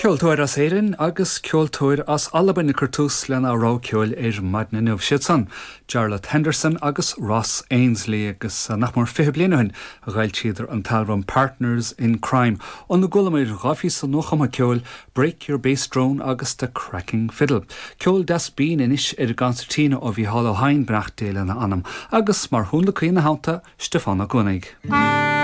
ceoltóir as éireann agus ceoltóir as Alban na Curtús lena rá ceol maidna nuamh siad san. Charlotte Henderson agus Ross Ainsley agus nach mór fiche blianahin a ghail siadar an talbham Partners in Crime. An na gula méid ghafí san nóchama ceol Break Your Bass Drone agus The Cracking Fiddle. Ceol das bín inis ar gancertína ó bhí Hall O'Hain breach déile na anam agus mar hún le cína hánta Stefana Gonig.